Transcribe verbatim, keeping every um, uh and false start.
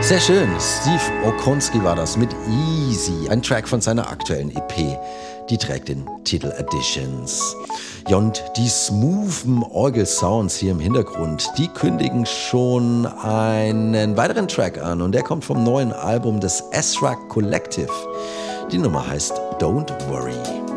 Sehr schön. Steve Okonski war das mit Easy, ein Track von seiner aktuellen E P. Die trägt den Titel Additions. Ja, und die smoothen Orgel-Sounds hier im Hintergrund, die kündigen schon einen weiteren Track an und der kommt vom neuen Album des Ezra Collective. Die Nummer heißt Don't Worry.